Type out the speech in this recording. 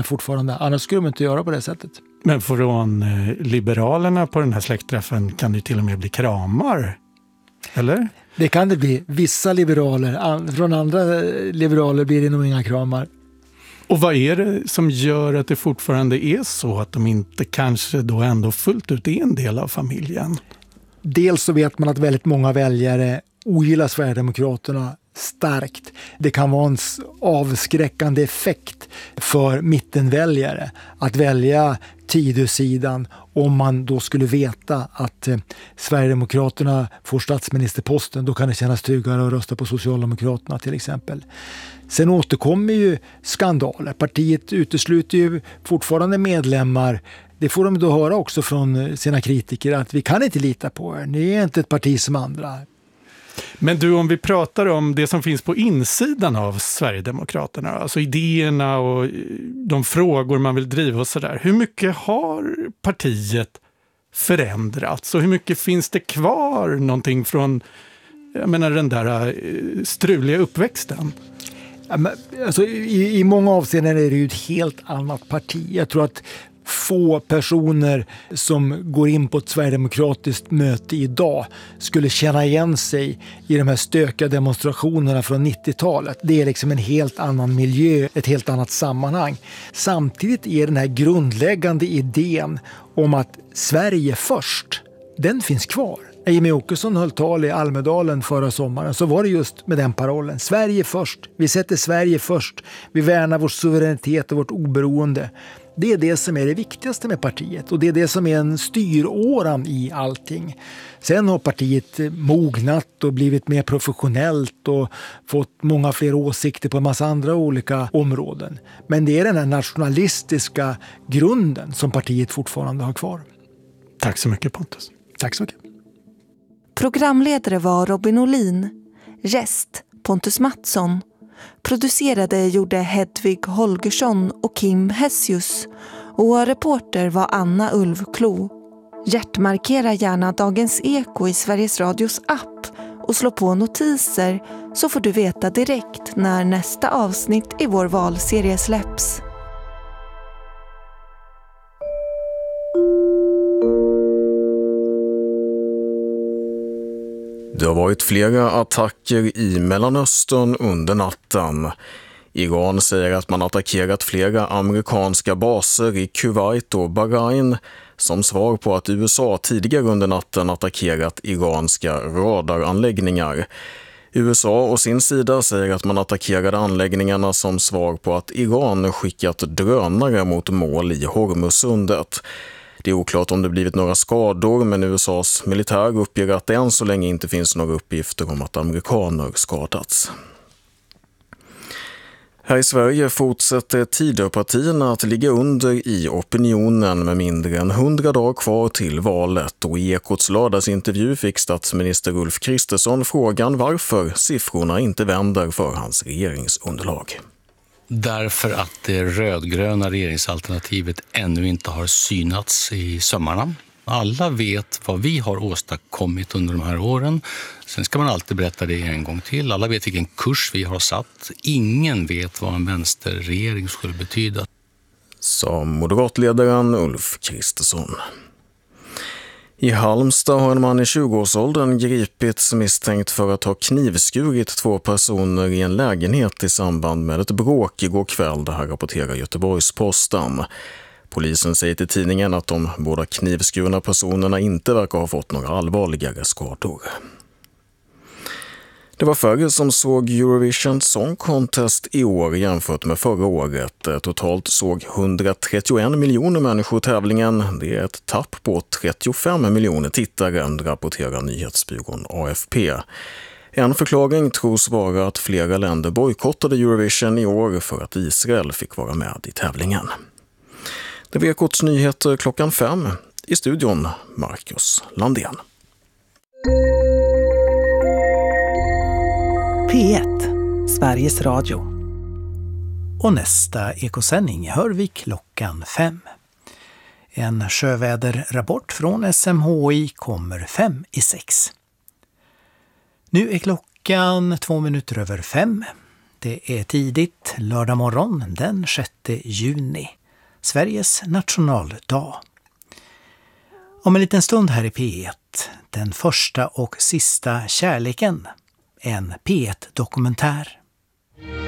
fortfarande. Annars skulle de inte göra på det sättet. Men från Liberalerna på den här släktträffen kan det till och med bli kramar, eller? Det kan det bli. Vissa liberaler, från andra liberaler blir det nog inga kramar. Och vad är det som gör att det fortfarande är så att de inte kanske då ändå fullt ut är en del av familjen? Dels så vet man att väldigt många väljare ogillar Sverigedemokraterna starkt. Det kan vara en avskräckande effekt för mittenväljare att välja Tidösidan om man då skulle veta att Sverigedemokraterna får statsministerposten. Då kan det kännas tryggare att rösta på Socialdemokraterna till exempel. Sen återkommer ju skandaler. Partiet utesluter ju fortfarande medlemmar. Det får de då höra också från sina kritiker att vi kan inte lita på er. Ni är inte ett parti som andra. Men du, om vi pratar om det som finns på insidan av Sverigedemokraterna, alltså idéerna och de frågor man vill driva och sådär. Hur mycket har partiet förändrats och hur mycket finns det kvar någonting från, jag menar, den där struliga uppväxten? Alltså, i många avseenden är det ju ett helt annat parti. Jag tror att få personer som går in på ett sverigedemokratiskt möte idag skulle känna igen sig i de här stökiga demonstrationerna från 90-talet. Det är liksom en helt annan miljö, ett helt annat sammanhang. Samtidigt är den här grundläggande idén om att Sverige först, den finns kvar. När Jimmie Åkesson höll tal i Almedalen förra sommaren så var det just med den parollen. Sverige först. Vi sätter Sverige först. Vi värnar vår suveränitet och vårt oberoende. Det är det som är det viktigaste med partiet och det är det som är en styråran i allting. Sen har partiet mognat och blivit mer professionellt och fått många fler åsikter på en massa andra olika områden. Men det är den här nationalistiska grunden som partiet fortfarande har kvar. Tack så mycket, Pontus. Tack så mycket. Programledare var Robin Olin. Gäst Pontus Mattsson. Producerade gjorde Hedvig Holgersson och Kim Hessius och reporter var Anna Ulvklo. Hjärtmarkera gärna Dagens Eko i Sveriges Radios app och slå på notiser så får du veta direkt när nästa avsnitt i vår valserie släpps. Det har varit flera attacker i Mellanöstern under natten. Iran säger att man attackerat flera amerikanska baser i Kuwait och Bahrain som svar på att USA tidigare under natten attackerat iranska radaranläggningar. USA å sin sida säger att man attackerade anläggningarna som svar på att Iran skickat drönare mot mål i Hormuzsundet. Det är oklart om det blivit några skador, men USAs militär uppger att det än så länge inte finns några uppgifter om att amerikaner skadats. Här i Sverige fortsätter Tidöpartierna att ligga under i opinionen med mindre än 100 dagar kvar till valet, och i Ekots lördagsintervju fick statsminister Ulf Kristersson frågan varför siffrorna inte vänder för hans regeringsunderlag. Därför att det rödgröna regeringsalternativet ännu inte har synats i sömmarna. Alla vet vad vi har åstadkommit under de här åren. Sen ska man alltid berätta det en gång till. Alla vet vilken kurs vi har satt. Ingen vet vad en vänsterregering skulle betyda. Sa moderatledaren Ulf Kristersson. I Halmstad har en man i 20-årsåldern gripits misstänkt för att ha knivskurit 2 personer i en lägenhet i samband med ett bråk igår kväll, det här rapporterar Göteborgs-Posten. Polisen säger till tidningen att de båda knivskurna personerna inte verkar ha fått några allvarligare skador. Det var färre som såg Eurovision Song Contest i år jämfört med förra året. Totalt såg 131 miljoner människor tävlingen. Det är ett tapp på 35 miljoner tittare, rapporterar nyhetsbyrån AFP. En förklaring tros vara att flera länder bojkottade Eurovision i år för att Israel fick vara med i tävlingen. Det var Ekots nyheter 5:00. I studion Marcus Landén. P1, Sveriges Radio. Och nästa ekosändning hör vi 5:00. En sjöväderrapport från SMHI kommer 5:06. Nu är klockan 5:02. Det är tidigt lördag morgon den 6 juni. Sveriges nationaldag. Om en liten stund här i P1, den första och sista kärleken, en P1-dokumentär.